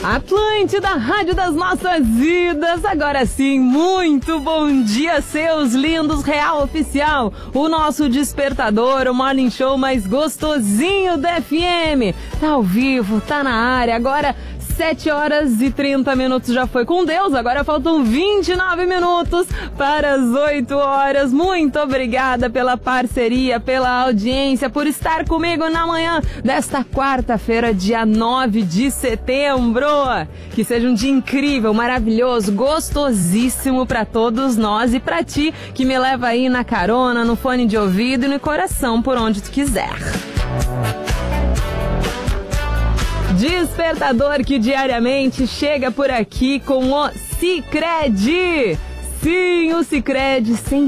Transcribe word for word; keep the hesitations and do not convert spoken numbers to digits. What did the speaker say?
Atlântida, rádio das nossas vidas. Agora sim, muito bom dia, seus lindos. Real Oficial, o nosso despertador, o morning show mais gostosinho da F M. Tá ao vivo, tá na área. Agora sete horas e trinta minutos já foi com Deus. Agora faltam vinte e nove minutos para as oito horas. Muito obrigada pela parceria, pela audiência, por estar comigo na manhã desta quarta-feira, dia nove de setembro. Que seja um dia incrível, maravilhoso, gostosíssimo para todos nós e para ti que me leva aí na carona, no fone de ouvido e no coração, por onde tu quiser. Despertador que diariamente chega por aqui com o Sicredi. Sim, o Sicredi, sem